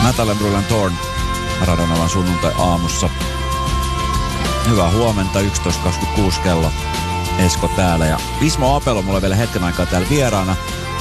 Natalia Brulin-Thorn Radionovan sunnuntai-aamussa. Hyvää huomenta, 11.26 kello. Esko täällä ja Ismo Apelo mulla vielä hetken aikaa täällä vieraana.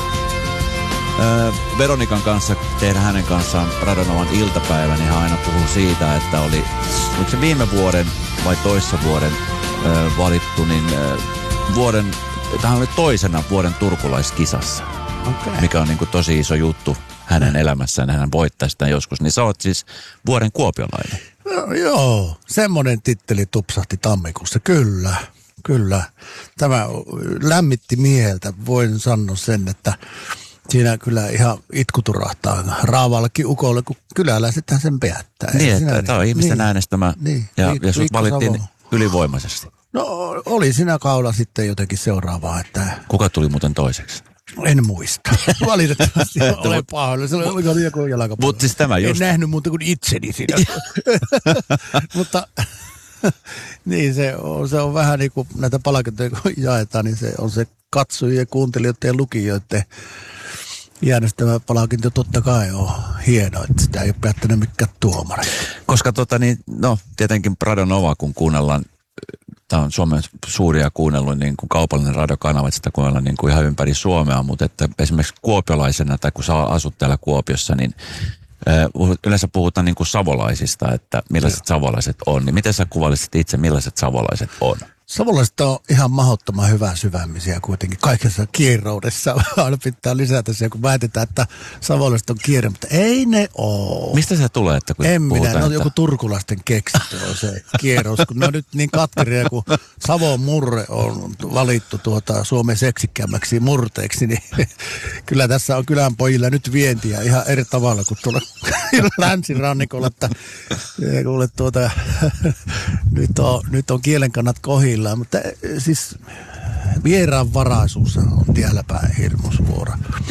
Veronikan kanssa, tehdään hänen kanssaan Radionovan iltapäivä, niin hän aina puhuu siitä, että oliko se viime vuoden vai toissa vuoden valittu, niin tähän oli toisena vuoden turkulaiskisassa, mikä on niin kuin tosi iso juttu hänen elämässään, hän voittaisi sitä joskus, niin sä oot siis vuoden kuopiolainen. No, joo, semmoinen titteli tupsahti tammikuussa, kyllä. Tämä lämmitti mieltä, voin sanoa sen, että siinä kyllä ihan itku turahtaa raavallakin ukolle, kun kyläläisethän sen päättää. Niin, että tämä on ihmisten äänestämä ja sut valittiin ylivoimaisesti. No oli siinä kaudella sitten jotenkin seuraavaa, että... Kuka tuli muuten toiseksi? En muista. Valitettavasti olen pahoilla. Se oli joku jalkapallo. Mutta siis tämä just... En nähnyt muuta kuin itseni siinä. Mutta niin se on vähän niin kuin näitä palkintoja kun jaetaan, niin se on se katsojien, kuuntelijoiden ja lukijoiden järjestämä palkinto totta kai on hieno, että sitä ei ole päättänyt mikään tuomari. Koska tietenkin Radionova, kun kuunnellaan, tämä on Suomen suuria kuunnellut niin kuin kaupallinen radiokanava, että sitä kuunnellaan niin kuin ihan ympäri Suomea, mutta että esimerkiksi kuopiolaisena tai kun sä asut täällä Kuopiossa, niin yleensä puhutaan niin kuin savolaisista, että millaiset savolaiset on. Niin miten sä kuvailisit itse, millaiset savolaiset on? Savolaiset on ihan mahdottoman hyvää syvämisiä kuitenkin. Kaikessa kierroudessa aina pitää lisätä se, kun väitetään, että savolaiset on kierre, mutta ei ne ole. Mistä se tulee, että kun en puhutaan, minä, että... joku turkulaisten keksintö on se kierros, kun ne on nyt niin katkeria, kun Savon murre on valittu Suomen seksikkämmäksi murteeksi, niin kyllä tässä on kylän pojilla nyt vientiä ihan eri tavalla kuin tuolla länsirannikolla, että kuule nyt on kielenkannat kohillaan, mutta siis vieraanvaraisuus on tiellä päin hirmus vuoro.